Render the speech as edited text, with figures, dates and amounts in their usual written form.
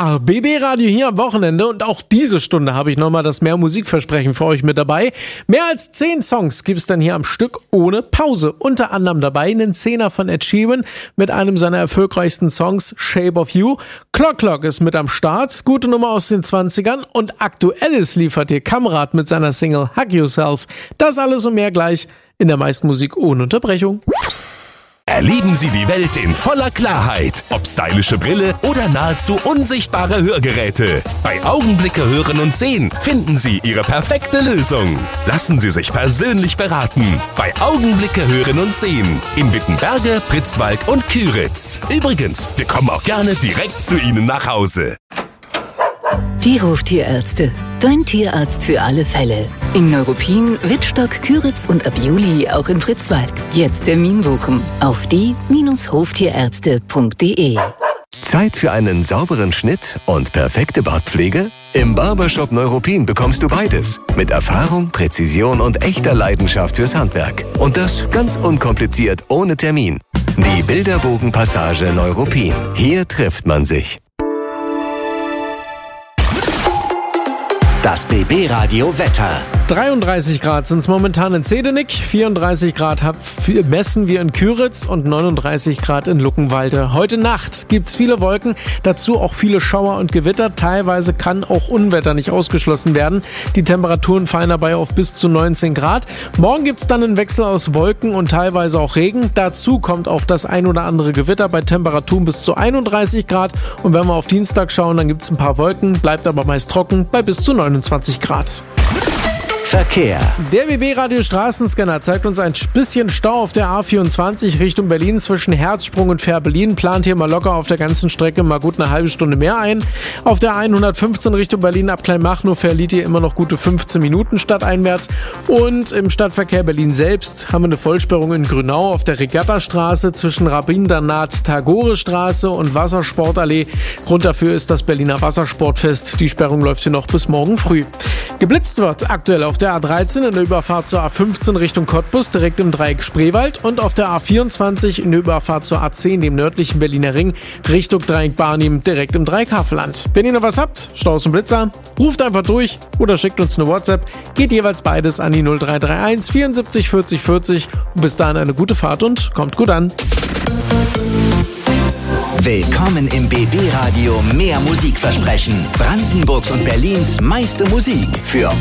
Ja, BB Radio hier am Wochenende und auch diese Stunde habe ich nochmal das Mehr Musikversprechen für euch mit dabei. Mehr als 10 Songs gibt es dann hier am Stück ohne Pause. Unter anderem dabei einen 10er von Ed Sheeran mit einem seiner erfolgreichsten Songs, Shape of You. Clock Clock ist mit am Start, gute Nummer aus den 20ern und Aktuelles liefert hier Kamrat mit seiner Single Hug Yourself. Das alles und mehr gleich in der meisten Musik ohne Unterbrechung. Erleben Sie die Welt in voller Klarheit. Ob stylische Brille oder nahezu unsichtbare Hörgeräte. Bei Augenblicke hören und sehen finden Sie Ihre perfekte Lösung. Lassen Sie sich persönlich beraten. Bei Augenblicke hören und sehen. In Wittenberge, Pritzwalk und Küritz. Übrigens, wir kommen auch gerne direkt zu Ihnen nach Hause. Die Hoftierärzte. Dein Tierarzt für alle Fälle. In Neuruppin, Wittstock, Küritz und ab Juli auch in Pritzwalk. Jetzt Termin buchen auf die-hoftierärzte.de. Zeit für einen sauberen Schnitt und perfekte Bartpflege? Im Barbershop Neuruppin bekommst du beides. Mit Erfahrung, Präzision und echter Leidenschaft fürs Handwerk. Und das ganz unkompliziert, ohne Termin. Die Bilderbogenpassage Neuruppin. Hier trifft man sich. Das BB-Radio Wetter. 33 Grad sind es momentan in Zedenik, 34 Grad messen wir in Küritz und 39 Grad in Luckenwalde. Heute Nacht gibt's viele Wolken, dazu auch viele Schauer und Gewitter. Teilweise kann auch Unwetter nicht ausgeschlossen werden. Die Temperaturen fallen dabei auf bis zu 19 Grad. Morgen gibt's dann einen Wechsel aus Wolken und teilweise auch Regen. Dazu kommt auch das ein oder andere Gewitter bei Temperaturen bis zu 31 Grad. Und wenn wir auf Dienstag schauen, dann gibt's ein paar Wolken, bleibt aber meist trocken bei bis zu 29 Grad. Verkehr. Der BB-Radio Straßenscanner zeigt uns ein bisschen Stau auf der A24 Richtung Berlin zwischen Herzsprung und Fährberlin. Plant hier mal locker auf der ganzen Strecke mal gut eine halbe Stunde mehr ein. Auf der 115 Richtung Berlin ab Kleinmachnow verliert hier immer noch gute 15 Minuten stadteinwärts. Und im Stadtverkehr Berlin selbst haben wir eine Vollsperrung in Grünau auf der Regattastraße zwischen Rabindranath-Tagore-Straße und Wassersportallee. Grund dafür ist das Berliner Wassersportfest. Die Sperrung läuft hier noch bis morgen früh. Geblitzt wird aktuell auf der A13 in der Überfahrt zur A15 Richtung Cottbus, direkt im Dreieck Spreewald und auf der A24 in der Überfahrt zur A10, dem nördlichen Berliner Ring, Richtung Dreieck Barnim, direkt im Dreieck Havelland. Wenn ihr noch was habt, Staus und Blitzer, ruft einfach durch oder schickt uns eine WhatsApp, geht jeweils beides an die 0331 74 40 40 und bis dahin eine gute Fahrt und kommt gut an. Willkommen im BB-Radio Mehr Musikversprechen. Brandenburgs und Berlins meiste Musik für